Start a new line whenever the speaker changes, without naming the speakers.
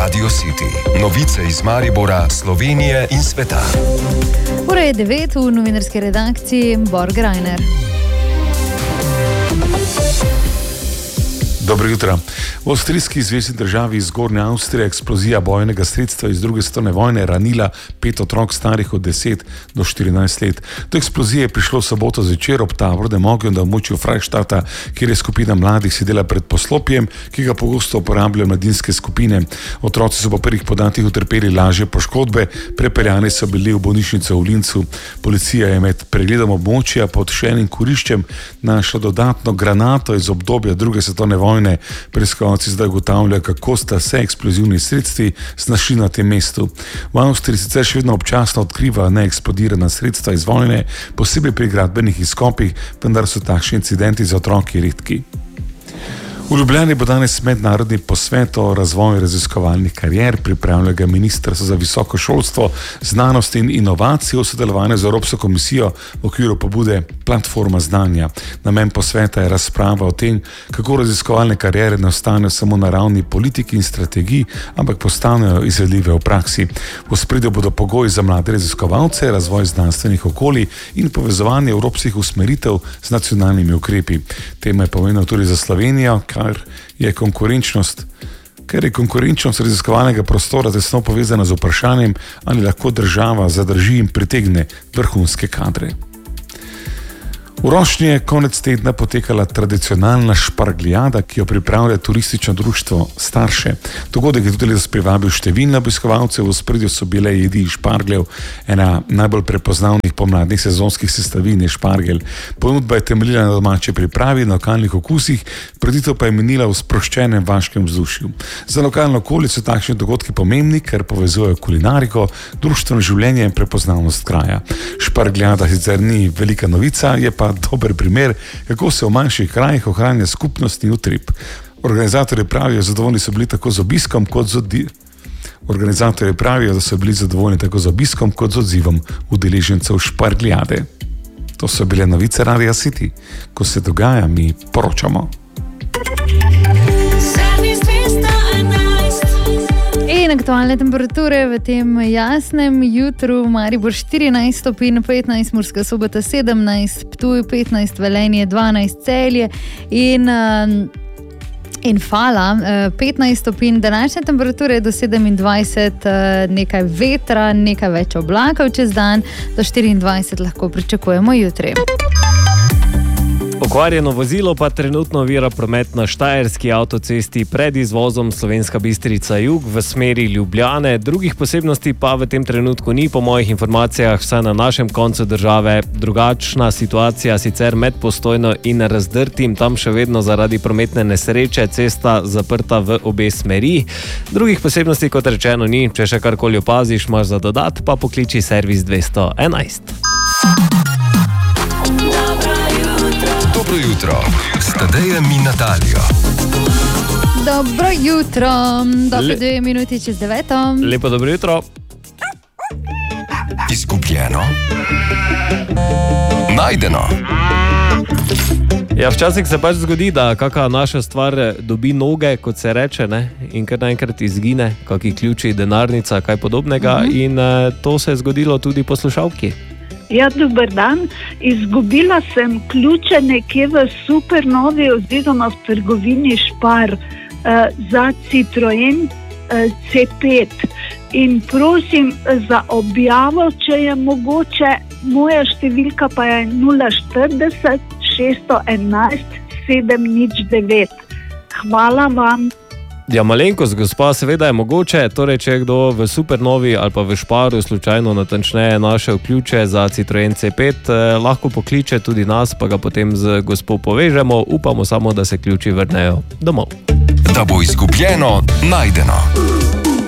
Radio City. Novice iz Maribora, Slovenije in sveta.
Ura je 9, v novinarski redakciji Bor Grajner.
Dobro jutro. V avstrijski zvezni državi Zgornja Avstrija eksplozija bojnega sredstva iz druge svetovne vojne ranila 5 otrok starih od 10 do 14 let. Do eksplozije je prišlo v soboto zvečer ob taboru Demogiju na območju Freištata, kjer je skupina mladih sedela pred poslopjem, ki ga pogosto uporabljajo mladinske skupine. Otroci so po prvih podatkih utrpeli lažje poškodbe, prepeljani so bili v bolnišnico v Lincu. Policija je med pregledom območja pod še enim kuriščem našla dodatno granato iz obdobja druge svetovne vojne. Preiskovalci zdaj ugotavljajo, kako sta se eksplozivni sredstvi znašli na tem mestu. V Avstriji sicer še vedno občasno odkriva neeksplodirana sredstva iz vojne, posebej pri gradbenih izkopih, vendar so takšni incidenti za otroke redki. V Ljubljani bo danes mednarodni posvet o razvoju raziskovalnih karier, pripravlja ga Ministrstvo za visoko šolstvo, znanost in inovacijo v sodelovanju z Evropsko komisijo v okviru pobude Platforma znanja. Namen posveta je razprava o tem, kako raziskovalne kariere ne ostanejo samo na ravni politiki in strategij, ampak postanejo izvedljive v praksi. V ospredju bodo pogoji za mlade raziskovalce, razvoj znanstvenih okolij in povezovanje evropskih usmeritev z nacionalnimi ukrepi. Tema je pomembna tudi za Slovenijo, ker je konkurenčnost raziskovalnega prostora tesno povezana z vprašanjem, ali lahko država zadrži in pritegne vrhunske kadre. V Rošnji je konec tedna potekala tradicionalna špargljada, ki jo pripravlja turistično društvo Starše. Dogodek je tudi letos privabil številne obiskovalce, v ospredju so bile jedi iz špargljev, ena najbolj prepoznavnih pomladnih sezonskih sestavin je špargelj. Ponudba je temeljila na domači pripravi, na lokalnih okusih, prireditev pa je minila v sproščenem vaškem vzdušju. Za lokalno okolje so takšni dogodki pomembni, ker povezujejo kulinariko, društveno življenje in prepoznavnost kraja. Špargljada sicer ni velika novica, je pa dober primer, kako se v manjših krajih ohranja skupnost in utrip. Organizatorji pravijo, da so bili tako z obiskom kot z obiskom kot z odzivom udeležencev špargljade. To so bile novice Radio City. Ko se dogaja, mi poročamo.
In aktualne temperature v tem jasnem jutru: Maribor 14 stopinj, 15 Murska Sobota 17, Ptuj 15, Velenje 12, Celje in Fala 15 stopinj. Današnje temperature do 27, nekaj vetra, nekaj več oblakov čez dan, do 24 lahko pričakujemo jutri.
Pokvarjeno vozilo pa trenutno ovira promet na štajerski avtocesti pred izvozom Slovenska Bistrica jug v smeri Ljubljane. Drugih posebnosti pa v tem trenutku ni, po mojih informacijah, vsaj na našem koncu države. Drugačna situacija sicer med Postojno in Razdrtim, tam še vedno zaradi prometne nesreče cesta zaprta v obe smeri. Drugih posebnosti, kot rečeno, ni. Če še karkoli opaziš, imaš za dodat, pa pokliči servis 211.
Dobro jutro, s Tadejem in Natalijo.
Dobro jutro, dobre 2 minuti čez 9.
Lepo dobro jutro.
Izgubljeno, najdeno.
Ja, včasih se pač zgodi, da kakšna naša stvar dobi noge, kot se reče, ne? In kar naenkrat izgine, kakšni ključi, denarnica, kaj podobnega. In to se je zgodilo tudi poslušalki.
Ja, dober dan. Izgubila sem ključe nekje v Supernovi oziroma v trgovini Špar za Citroen C5 in prosim za objavo, če je mogoče. Moja številka pa je 040 611 709. Hvala vam.
Ja, malenkost, gospa, seveda je mogoče. Torej, če je kdo v Supernovi ali pa v Šparu slučajno natančneje našel ključe za Citroen C5, lahko pokliče tudi nas, pa ga potem z gospo povežemo. Upamo samo, da se ključi vrnejo domov.
Da bo izgubljeno, najdeno.